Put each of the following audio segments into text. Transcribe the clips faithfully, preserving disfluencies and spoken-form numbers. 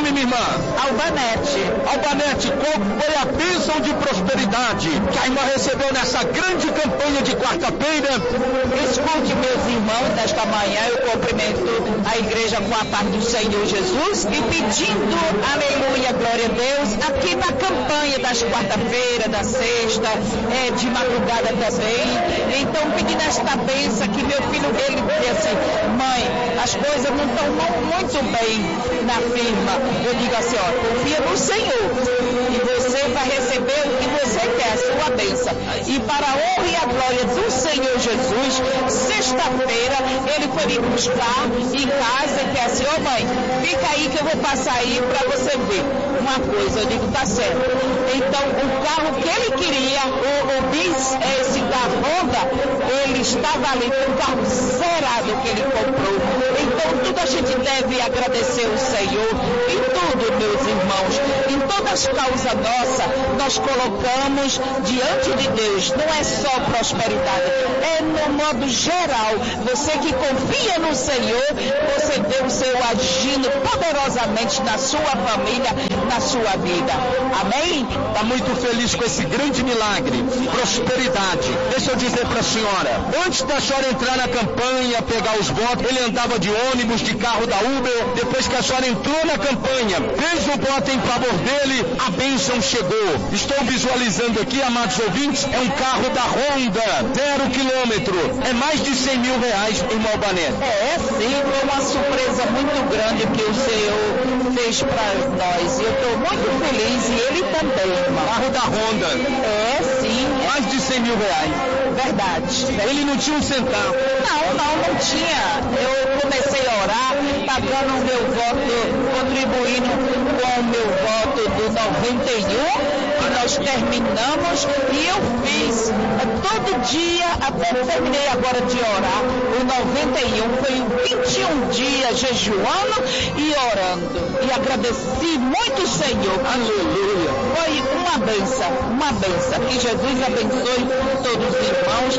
nome, minha irmã? Albanete. Albanete, qual foi a bênção de prosperidade que a irmã recebeu nessa grande campanha de quarta-feira? Escute, meus irmãos, nesta manhã eu cumprimento a igreja com a paz do Senhor Jesus e pedindo, aleluia, glória a Deus, aqui na campanha das quarta-feira, da sexta, é, de madrugada também. Então, pedindo esta bênção que meu filho dele disse assim: mãe, as coisas não estão muito bem na firma. Eu digo assim, ó, confia no Senhor e você vai receber o que você quer, a sua bênção. E para a honra e a glória do Senhor Jesus, sexta-feira ele foi me buscar em casa e disse assim: ô mãe, fica aí que eu vou passar aí para você ver uma coisa. Eu digo, tá certo. Então o carro que ele queria, o, o bis, esse da Honda, ele estava ali com o carro zerado que ele comprou. Então tudo a gente deve agradecer o Senhor em tudo, meus irmãos. Em todas as causas nossas, nós colocamos diante de Deus. Não é só prosperidade, é no modo geral. Você que confia no Senhor, você vê o Senhor agindo poderosamente na sua família, na sua vida. Amém? Está muito feliz com esse grande milagre, prosperidade. Deixa eu dizer para a senhora, antes da senhora entrar na campanha, pegar os votos, ele andava de ônibus, de carro da Uber. Depois que a senhora entrou na campanha, fez o voto em favor dele, a bênção chegou. Estou visualizando aqui, amados ouvintes, é um carro da Honda, zero quilômetro, é mais de cem mil reais em Albanete. É, sim, foi uma surpresa muito grande que o Senhor fez para nós. Eu estou muito feliz e ele também, irmão. Carro da Honda. É, sim. Mais de cem mil reais. Verdade. Ele não tinha um centavo. Não, não, não tinha. Eu comecei a orar, pagando o meu voto, contribuindo com o meu voto do noventa e um, que nós terminamos, e eu fiz todo dia, até terminei agora de orar, o noventa e um, foi vinte e um dias jejuando e orando, e agradeci muito o Senhor. Aleluia. Foi uma bênção, uma bênção, que Jesus abençoe todos os irmãos.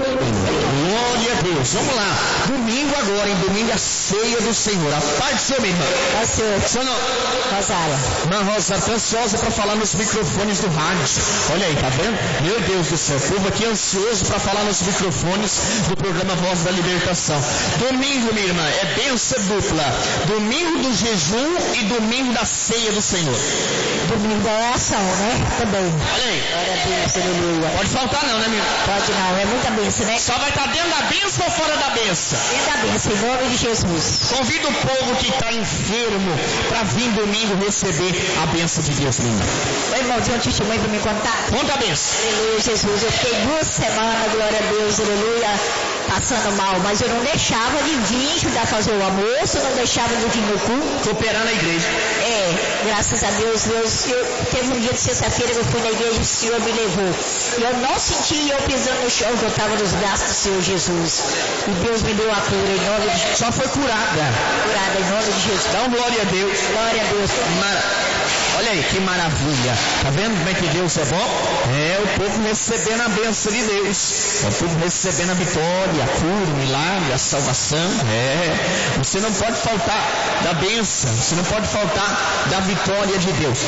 Glória a Deus. Vamos lá. Domingo agora, em domingo, a ceia do Senhor. A paz do Senhor, minha irmã. Paz do Senhor. Seu nome? Rosália. Irmã Rosa, está ansiosa para falar nos microfones do rádio. Olha aí, tá vendo? Meu Deus do céu. O povo aqui é ansioso para falar nos microfones do programa Voz da Libertação. Domingo, minha irmã, é bênção dupla. Domingo do jejum e domingo da ceia do Senhor. Domingo da oração, né? Também. Olha aí. Glória a Deus, aleluia. Pode faltar não, né, minha irmã? Pode não, é muita bênção, né? Só vai estar dentro da bênção ou fora da bênção? Dentro da bênção, em nome de Jesus. Convido o povo que está enfermo para vir domingo receber a bênção de Deus, minha irmã. Ô irmão, tem um testemunho para me contar? Conta a bênção. Aleluia, Jesus. Eu fiquei duas semanas, glória a Deus, aleluia, passando mal, mas eu não deixava de vir ajudar a fazer o almoço, não deixava de vir no culto. Cooperar na igreja. É, graças a Deus, Deus, eu, teve um dia de sexta-feira que eu fui na igreja e o Senhor me levou. E eu não senti eu pisando no chão, que eu estava nos braços do Senhor Jesus. E Deus me deu a cura em nome de Jesus. Só foi curada. Curada em nome de Jesus. Dá um glória a Deus. Glória a Deus. Mara... Olha aí, que maravilha. Tá vendo como é que Deus é bom? É o povo recebendo a bênção de Deus. É o povo recebendo a vitória, a cura, o milagre, a salvação. É. Você não pode faltar da bênção. Você não pode faltar da vitória de Deus.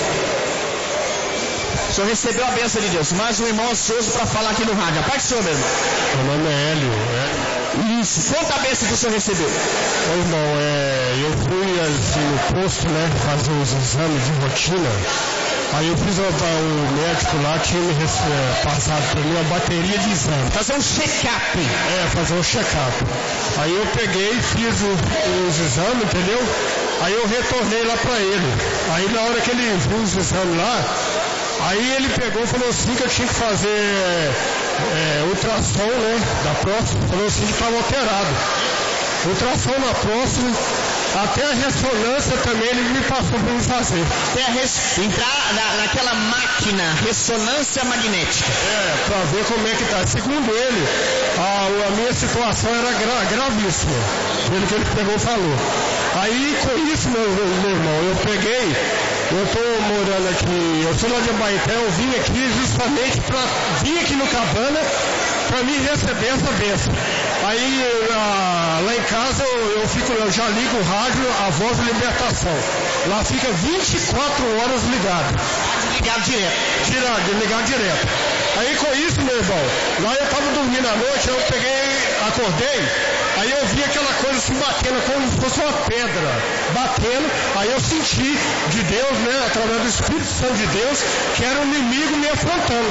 O senhor recebeu a bênção de Deus. Mais um irmão ansioso para falar aqui no rádio. A paz do senhor, meu irmão. Meu nome é Hélio. É... Isso. Conta a bênção que o senhor recebeu. Ô, irmão, é... eu fui assim, no posto, né, fazer os exames de rotina. Aí eu fiz uma, o médico lá tinha me é, passado para mim uma bateria de exames. Fazer um check-up. É, fazer um check-up. Aí eu peguei, fiz o, os exames, entendeu? Aí eu retornei lá para ele. Aí na hora que ele viu os exames lá, aí ele pegou e falou assim que eu tinha que fazer é, ultrassom, né, da próstata. Falou assim que estava alterado. Ultrassom na próstata, até a ressonância também ele me passou para me fazer. Até a res... entrar na, naquela máquina, ressonância magnética. É, para ver como é que tá. Segundo ele, a, a minha situação era gra, gravíssima, pelo que ele pegou e falou. Aí com isso, meu, meu irmão, eu peguei, eu estou morando aqui, eu sou lá de Abaeté, eu vim aqui justamente para vir aqui no Cabana para me receber essa bênção. Aí ah, lá em casa eu, eu, fico, eu já ligo o rádio, a Voz da Libertação. Lá fica vinte e quatro horas ligado. Ligado direto. Tirado, ligado direto. Aí com isso, meu irmão, lá eu estava dormindo à noite, eu peguei, acordei, aí eu vi aquela coisa se batendo como se fosse uma pedra, batendo, aí eu senti de Deus, né, através do Espírito Santo de Deus, que era um inimigo me afrontando.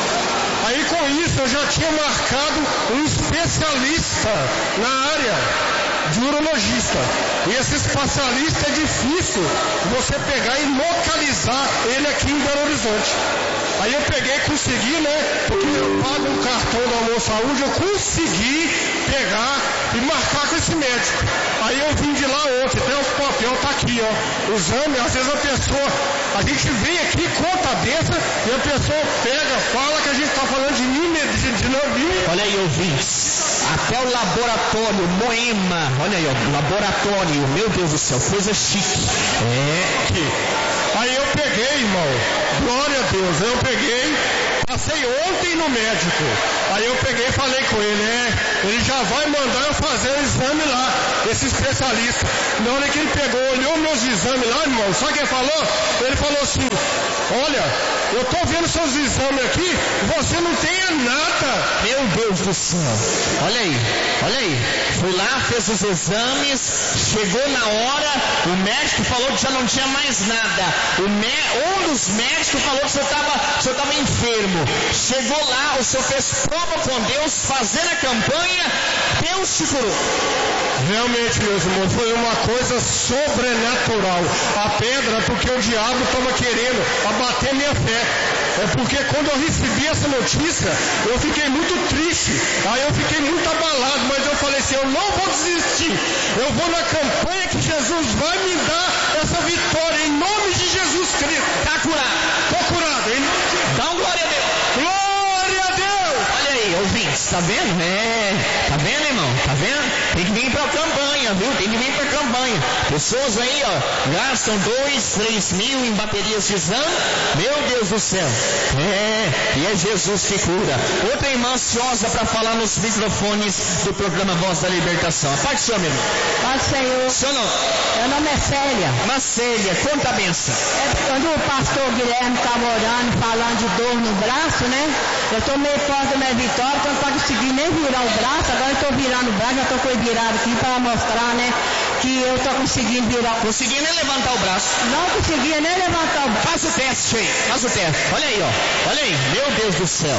Aí com isso eu já tinha marcado um especialista na área de urologista. E esse especialista é difícil você pegar e localizar ele aqui em Belo Horizonte. Aí eu peguei e consegui, né? Porque eu pago um cartão da Amor Saúde, eu consegui pegar e marcar com esse médico. Aí eu vim de lá ontem, até o papel tá aqui, ó. O exame, às vezes a pessoa, a gente vem aqui, conta a benção, e a pessoa pega, fala que a gente está falando de mim, de, de não mim. Olha aí, ouvintes. Até o laboratório Moema, olha aí, ó, laboratório, meu Deus do céu, coisa chique. É, aqui. Aí eu peguei, irmão, glória a Deus, eu peguei, passei ontem no médico. Aí eu peguei e falei com ele, é, ele já vai mandar eu fazer o exame lá, esse especialista. Na hora que ele pegou, olhou meus exames lá, irmão, sabe o que ele falou? Ele falou assim, olha, eu estou vendo seus exames aqui, você não tem nada. Meu Deus do céu, olha aí, olha aí, fui lá, fez os exames, chegou na hora, o médico falou que já não tinha mais nada. O mé, um dos médicos falou que o senhor estava enfermo. Chegou lá, o senhor fez prova com Deus, fazendo a campanha, Deus te curou. Realmente, meus irmãos, foi uma coisa sobrenatural. A pedra, porque o diabo estava querendo abater minha fé. É porque quando eu recebi essa notícia, eu fiquei muito triste. Aí eu fiquei muito abalado, mas eu falei assim, eu não vou desistir. Eu vou na campanha que Jesus vai me dar essa vitória, em nome de Jesus Cristo. Está curado. Estou curado, hein? Dá um glória a Deus. Glória a Deus. Olha aí, ouvintes, tá vendo? É, tá vendo, irmão? Tá vendo? Tem que vir pra campanha, viu? Tem que vir pra campanha. Pessoas aí, ó, gastam dois, três mil em baterias de exame. Meu Deus do céu. É, e é Jesus que cura. Outra irmã ansiosa para falar nos microfones do programa Voz da Libertação. A paz do Senhor, meu irmão. Paz do Senhor. Seu nome? Meu nome é Célia. Marcélia, conta a benção. É, quando o pastor Guilherme estava orando, falando de dor no braço, né? Eu estou meio fora da minha vitória, então não estou conseguindo nem virar o braço. Agora eu estou virando o braço, já estou com ele virado aqui para mostrar, né? Que eu estou conseguindo virar. Conseguia nem levantar o braço. Não conseguia nem levantar o braço. Faz o teste aí, faz o teste. Olha aí, ó. Olha aí, meu Deus do céu.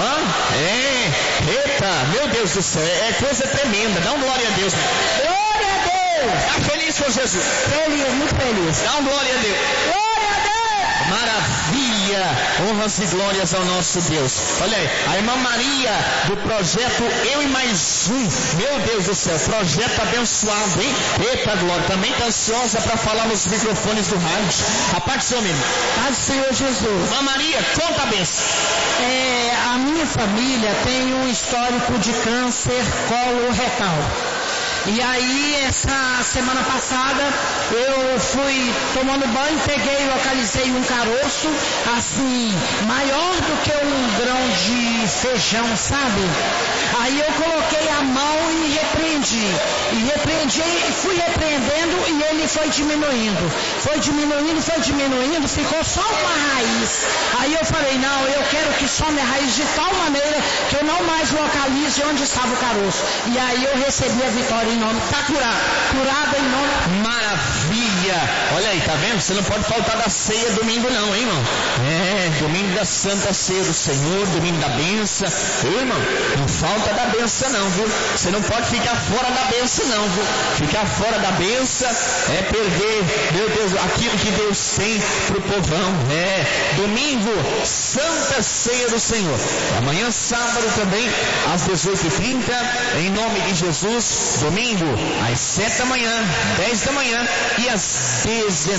Hã? É, eita, meu Deus do céu. É coisa tremenda. Dá um glória a Deus. Glória a Deus. Está feliz com Jesus? Feliz, muito feliz. Dá um glória a Deus. Glória a Deus. Maravilha. Honras e glórias ao nosso Deus. Olha aí, a irmã Maria do projeto Eu e Mais Um. Meu Deus do céu, projeto abençoado, hein? Eita glória, também está ansiosa para falar nos microfones do rádio. A parte do seu menino. Paz do Senhor Jesus. Irmã Maria, conta a benção. É, a minha família tem um histórico de câncer coloretal. E aí, essa semana passada, eu fui tomando banho, peguei e localizei um caroço, assim, maior do que um grão de feijão, sabe? Aí eu coloquei a mão e repreendi. E repreendi, fui repreendendo e ele foi diminuindo. Foi diminuindo, foi diminuindo, ficou só uma raiz. Aí eu falei, não, eu quero que some a raiz de tal maneira que eu não mais localize onde estava o caroço. E aí eu recebi a vitória em nome. Está curado. Curado em nome. Maravilha. Olha aí, tá vendo? Você não pode faltar da ceia domingo não, hein, irmão? É, domingo da Santa Ceia do Senhor, domingo da benção. Ô, irmão, não falta da benção não, viu? Você não pode ficar fora da benção não, viu? Ficar fora da benção é perder, meu Deus, aquilo que Deus tem pro povão. É, domingo, Santa Ceia do Senhor. Amanhã, sábado também, às dezoito e trinta, em nome de Jesus. Domingo, às sete da manhã, dez da manhã e às dezenove.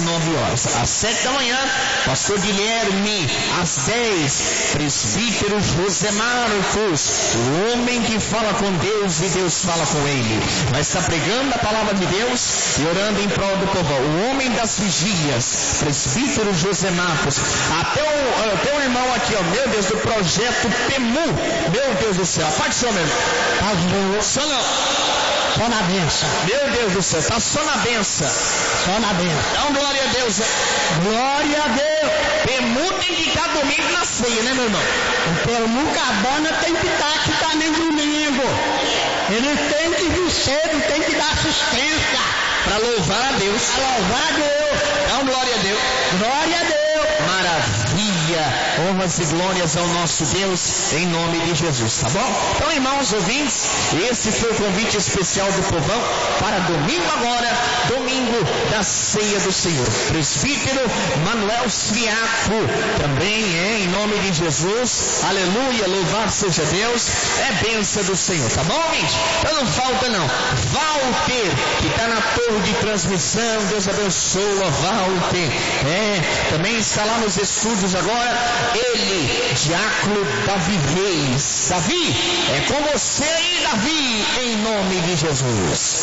nove horas. Às sete da manhã, pastor Guilherme. Às dez, presbítero José Marcos, o homem que fala com Deus e Deus fala com ele. Vai estar pregando a palavra de Deus e orando em prol do povão. O homem das vigílias, presbítero José Marcos. Até o, até o irmão aqui, ó, meu Deus, do projeto Pemu. Meu Deus do céu, pode ser, meu irmão. Só não. Só na benção. Meu Deus do céu, tá só na benção. Só na benção. Então, glória a Deus. Glória a Deus. Pemu tem que estar domingo na ceia, né, meu irmão? O Pemu Cabana tem que estar aqui também domingo. Ele tem que vir cedo, tem que dar assistência. Para louvar a Deus. Para louvar a Deus. Então, glória a Deus. Glória a Deus. Maravilha. Honras e glórias ao nosso Deus, em nome de Jesus, tá bom? Então, irmãos ouvintes, esse foi o convite especial do povão para domingo agora, domingo da ceia do Senhor. Presbítero Manuel Siriaco, também é em nome de Jesus, aleluia, louvado seja Deus, é bênção do Senhor, tá bom, gente? Então não falta não. Walter, que está na torre de transmissão, Deus abençoa, Walter, é, também está lá nos estúdios agora. Ele, diácono Davi Reis. Davi, é com você aí, Davi, em nome de Jesus.